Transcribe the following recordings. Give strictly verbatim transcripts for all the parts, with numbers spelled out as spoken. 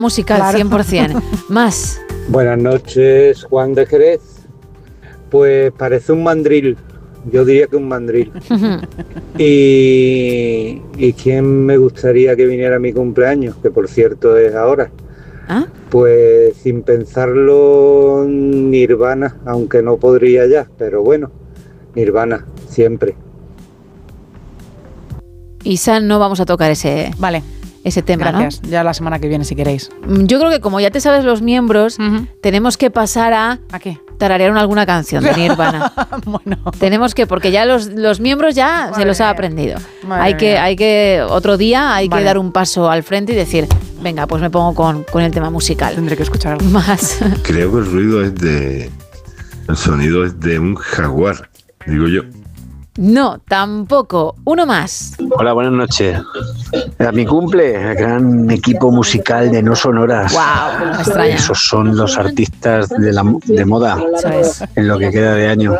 musical, claro. cien por ciento. Más. Buenas noches, Juan de Jerez. Pues parece un mandril. Yo diría que un mandril. y, y quién me gustaría que viniera a mi cumpleaños, que por cierto es ahora. ¿Ah? Pues sin pensarlo, Nirvana, aunque no podría ya, pero bueno, Nirvana, siempre. Isa, no vamos a tocar ese, vale. ese tema, Gracias. ¿no? Ya la semana que viene, si queréis. Yo creo que como ya te sabes los miembros, uh-huh. tenemos que pasar a... ¿A qué? Tararear alguna canción de Nirvana. Bueno. Tenemos que, porque ya los, los miembros ya Madre se los ha aprendido. Hay que, hay que, otro día hay vale. que dar un paso al frente y decir, venga, pues me pongo con, con el tema musical. Tendré que escuchar algo. Más. Creo que el ruido es de... El sonido es de un jaguar, digo yo. No, tampoco. Uno más. Hola, buenas noches. A mi cumple, el gran equipo musical de No Sonoras. Wow, me extraña. Esos son los artistas de, la, de moda ¿Sabes? En lo que queda de año.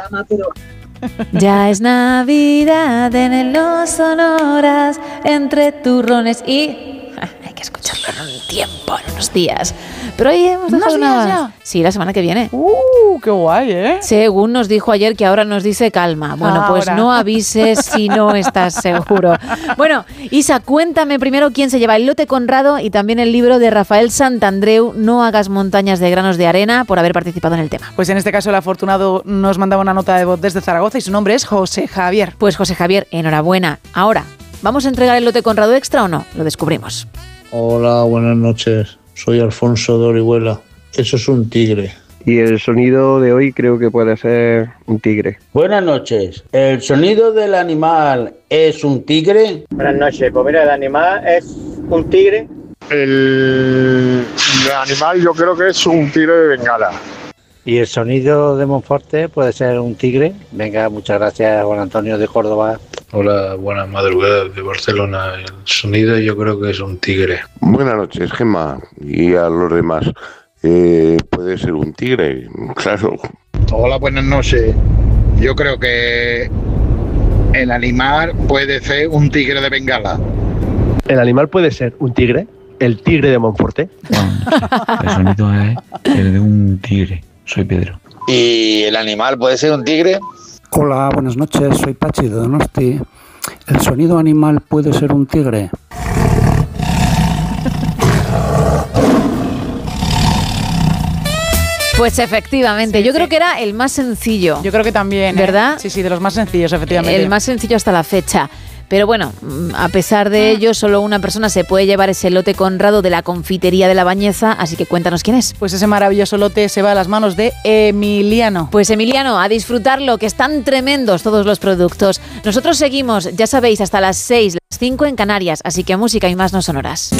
Ya es Navidad en el No Sonoras, entre turrones y... Hay que escucharlo en un tiempo, en unos días. Pero ahí hemos dejado una... ya? Sí, la semana que viene. ¡Uh, qué guay, eh! Según nos dijo ayer, que ahora nos dice calma. Bueno, pues ahora. no avises si no estás seguro. Bueno, Isa, cuéntame primero quién se lleva el lote Conrado y también el libro de Rafael Santandreu, No hagas montañas de granos de arena, por haber participado en el tema. Pues en este caso el afortunado nos mandaba una nota de voz desde Zaragoza y su nombre es José Javier. Pues José Javier, enhorabuena. Ahora, ¿vamos a entregar el lote Conrado extra o no? Lo descubrimos. Hola, buenas noches. Soy Alfonso de Orihuela. Eso es un tigre. Y el sonido de hoy creo que puede ser un tigre. Buenas noches. ¿El sonido del animal es un tigre? Buenas noches. Pues mira, el animal es un tigre. El, el animal yo creo que es un tigre de Bengala. ¿Y el sonido de Monforte puede ser un tigre? Venga, muchas gracias, Juan Antonio de Córdoba. Hola, buenas madrugadas de Barcelona. El sonido yo creo que es un tigre. Buenas noches, Gemma, y a los demás. Eh, ¿Puede ser un tigre? Claro. Hola, buenas noches. Yo creo que el animal puede ser un tigre de Bengala. ¿El animal puede ser un tigre? ¿El tigre de Monforte? El sonido es el de un tigre. Soy Pedro. ¿Y el animal puede ser un tigre? Hola, buenas noches, soy Pachi de Donosti. ¿El sonido animal puede ser un tigre? Pues efectivamente, sí, yo sí. creo que era el más sencillo. Yo creo que también, ¿verdad? ¿eh? Sí, sí, de los más sencillos, efectivamente. El más sencillo hasta la fecha. Pero bueno, a pesar de ello, solo una persona se puede llevar ese lote Conrado de la confitería de La Bañeza, así que cuéntanos quién es. Pues ese maravilloso lote se va a las manos de Emiliano. Pues Emiliano, a disfrutarlo, que están tremendos todos los productos. Nosotros seguimos, ya sabéis, hasta las seis, las cinco en Canarias, así que música y más No Sonoras.